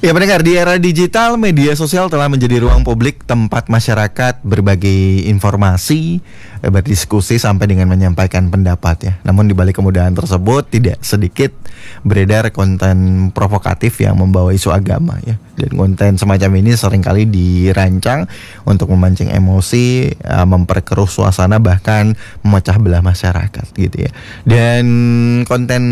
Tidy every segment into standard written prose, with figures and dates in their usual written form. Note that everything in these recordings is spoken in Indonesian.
Ya pendengar, di era digital, media sosial telah menjadi ruang publik tempat masyarakat berbagi informasi, berdiskusi sampai dengan menyampaikan pendapat ya. Namun di balik kemudahan tersebut tidak sedikit beredar konten provokatif yang membawa isu agama ya. Dan konten semacam ini seringkali dirancang untuk memancing emosi, memperkeruh suasana, bahkan memecah belah masyarakat gitu ya. Dan konten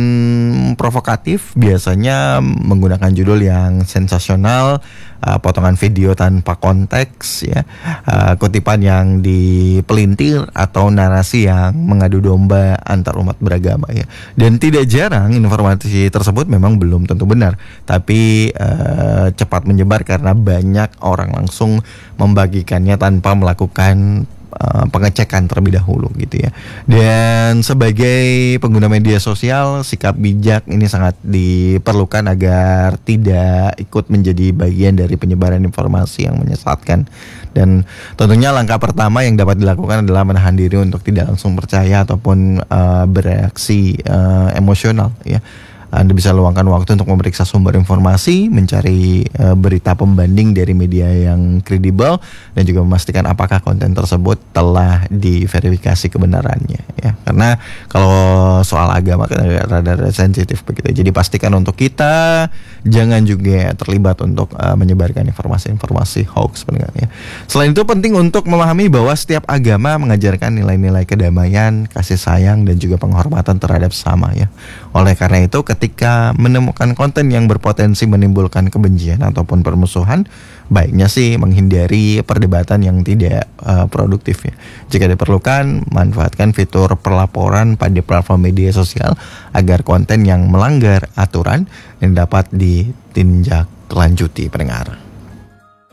provokatif biasanya menggunakan judul yang sensasional, potongan video tanpa konteks ya, kutipan yang dipelintir atau narasi yang mengadu domba antar umat beragama ya. Dan tidak jarang informasi tersebut memang belum tentu benar, tapi cepat menyebar karena banyak orang langsung membagikannya tanpa melakukan pengecekan terlebih dahulu gitu ya. Dan sebagai pengguna media sosial, sikap bijak ini sangat diperlukan agar tidak ikut menjadi bagian dari penyebaran informasi yang menyesatkan. Dan tentunya langkah pertama yang dapat dilakukan adalah menahan diri untuk tidak langsung percaya ataupun bereaksi emosional ya. Anda bisa luangkan waktu untuk memeriksa sumber informasi, mencari berita pembanding dari media yang kredibel, dan juga memastikan apakah konten tersebut telah diverifikasi kebenarannya ya. Karena kalau soal agama kan rada sensitif begitu. Jadi pastikan untuk kita jangan juga terlibat untuk menyebarkan informasi-informasi hoax pendengar ya. Selain itu penting untuk memahami bahwa setiap agama mengajarkan nilai-nilai kedamaian, kasih sayang, dan juga penghormatan terhadap sesama ya. Oleh karena itu ketika menemukan konten yang berpotensi menimbulkan kebencian ataupun permusuhan, baiknya sih menghindari perdebatan yang tidak produktif ya. Jika diperlukan, manfaatkan fitur pelaporan pada platform media sosial agar konten yang melanggar aturan yang dapat ditinjak lanjuti pendengar.